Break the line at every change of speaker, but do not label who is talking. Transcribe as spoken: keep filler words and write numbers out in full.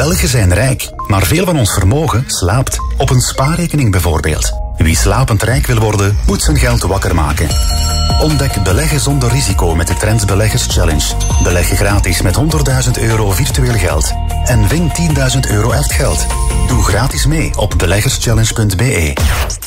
Belgen zijn rijk, maar veel van ons vermogen slaapt. Op een spaarrekening bijvoorbeeld. Wie slapend rijk wil worden, moet zijn geld wakker maken. Ontdek beleggen zonder risico met de Trends Beleggers Challenge. Beleg gratis met honderdduizend euro virtueel geld. En win tienduizend euro echt geld. Doe gratis mee op beleggerschallenge punt be.